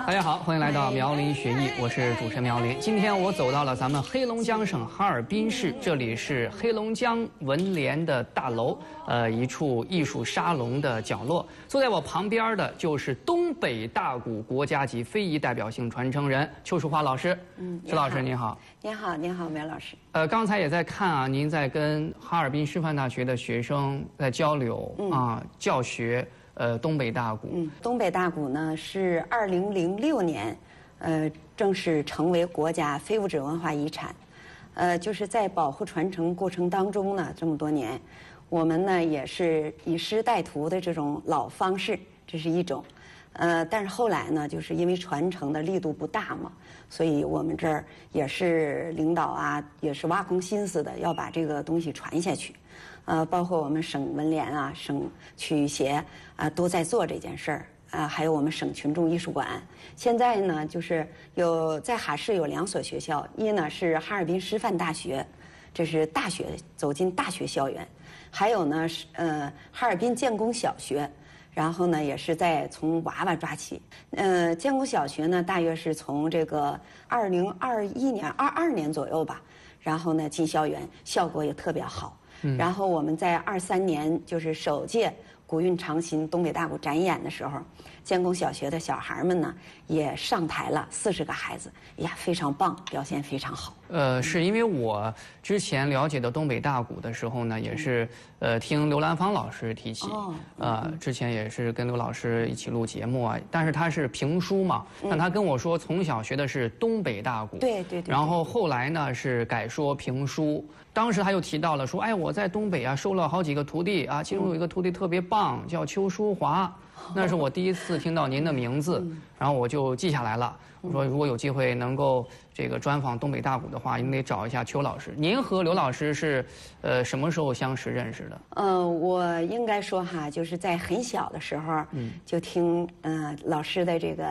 大家好，欢迎来到苗林学艺，我是主持人苗林。今天我走到了咱们黑龙江省哈尔滨市，这里是黑龙江文联的大楼，一处艺术沙龙的角落。坐在我旁边的就是东北大鼓国家级非遗代表性传承人邱淑华老师。邱老师您好。 您好，您好，苗老师。 刚才也在看啊，您在跟哈尔滨师范大学的学生在交流教学。东北大鼓。 东北大鼓呢是2006年，正式成为国家非物质文化遗产。就是在保护传承过程当中呢，这么多年，我们呢也是以师带徒的这种老方式，这是一种。但是后来呢，就是因为传承的力度不大嘛，所以我们这儿也是领导啊，也是挖空心思的要把这个东西传下去。包括我们省文联啊、省曲艺协啊都在做这件事儿还有我们省群众艺术馆。现在呢，就是在哈市有2所学校，一呢是哈尔滨师范大学，这是大学走进大学校园；还有呢是哈尔滨建工小学。然后呢，也是在从娃娃抓起。建工小学呢，大约是从这个2021年、22年左右吧。然后呢，进校园，效果也特别好。然后我们在23年，就是首届古韵长新东北大鼓展演的时候，建工小学的小孩们呢也上台了，40个孩子，呀，非常棒，表现非常好。 是因为我之前了解的东北大鼓的时候呢，也是听刘兰芳老师提起，之前也是跟刘老师一起录节目啊，但是他是评书嘛，但他跟我说从小学的是东北大鼓， 对， 然后后来呢是改说评书，当时他又提到了说，哎，我在东北啊收了好几个徒弟啊，其中有一个徒弟特别棒，叫邱淑华。那是我第一次听到您的名字，然后我就记下来了。我说如果有机会能够这个专访东北大鼓的话，应得找一下邱老师。您和刘老师是什么时候相识认识的？ 我应该说哈，就是在很小的时候，就听老师的这个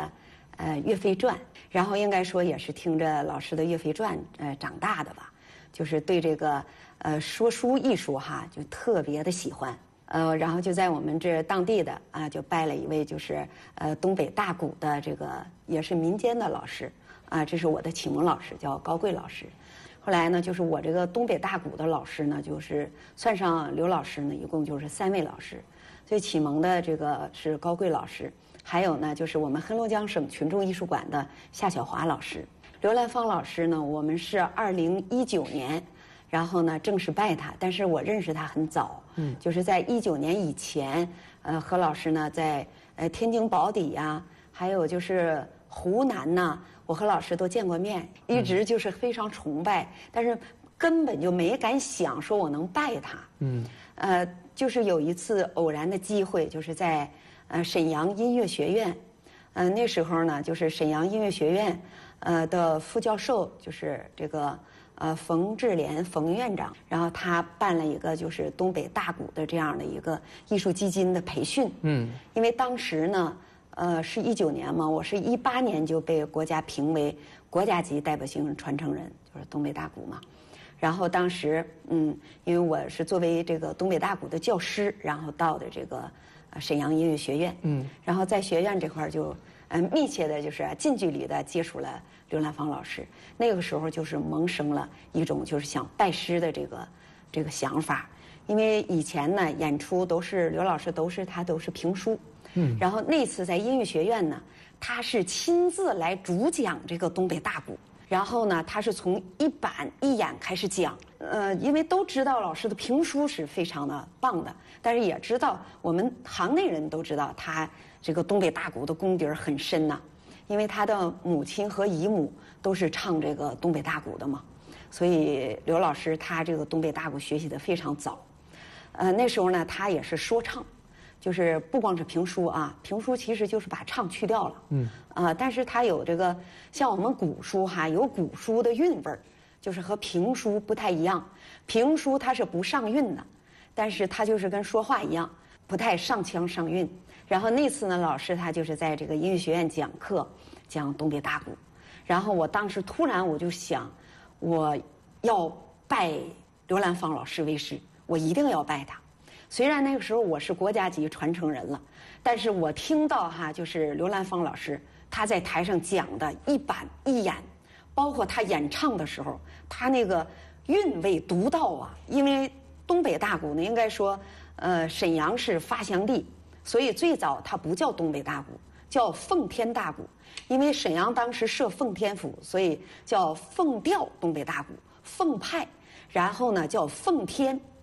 《岳飞传》，然后应该说也是听着老师的《岳飞传》长大的吧，就是对这个说书艺术哈就特别的喜欢。然后就在我们这当地的就拜了一位就是东北大鼓的这个也是民间的老师这是我的启蒙老师，叫高贵老师。后来呢，就是我这个东北大鼓的老师呢，就是算上刘老师呢，一共就是3位老师。最启蒙的这个是高贵老师，还有呢就是我们黑龙江省群众艺术馆的夏晓华老师。刘兰芳老师呢，我们是2019年。然后呢，正式拜他，但是我认识他很早，就是在19年以前，何老师呢在天津宝坻呀，还有就是湖南呐，我和老师都见过面，一直就是非常崇拜，但是根本就没敢想说我能拜他。就是有一次偶然的机会，就是在沈阳音乐学院，那时候呢，就是沈阳音乐学院的副教授就是这个。冯志莲冯院长，然后他办了一个就是东北大鼓的这样的一个艺术基金的培训。因为当时呢，是19年嘛，我是18年就被国家评为国家级代表性传承人，就是东北大鼓嘛。然后当时，因为我是作为这个东北大鼓的教师，然后到的这个沈阳音乐学院。然后在学院这块就密切的就是近距离的接触了刘兰芳老师，那个时候就是萌生了一种就是想拜师的这个想法，因为以前呢演出都是刘老师都是评书，然后那次在音乐学院呢，他是亲自来主讲这个东北大鼓，然后呢他是从一板一眼开始讲，因为都知道老师的评书是非常的棒的，但是也知道我们行内人都知道他这个东北大鼓的功底很深呐。因为他的母亲和姨母都是唱这个东北大鼓的嘛，所以刘老师他这个东北大鼓学习的非常早。那时候呢，他也是说唱，就是不光是评书啊，评书其实就是把唱去掉了。但是他有这个像我们古书哈，有古书的韵味儿，就是和评书不太一样。评书它是不上韵的，但是它就是跟说话一样，不太上腔上韵。然后那次呢，老师他就是在这个音乐学院讲课，讲东北大鼓。然后我当时突然我就想，我要拜刘兰芳老师为师，我一定要拜他。虽然那个时候我是国家级传承人了， 但是我听到就是刘兰芳老师他在台上讲的一板一眼，包括他演唱的时候，他那个韵味独到啊。因为东北大鼓呢，应该说，沈阳是发祥地，所以最早它不叫东北大鼓，叫奉天大鼓。因为沈阳当时设奉天府，所以叫奉调东北大鼓，奉派，然后呢叫奉天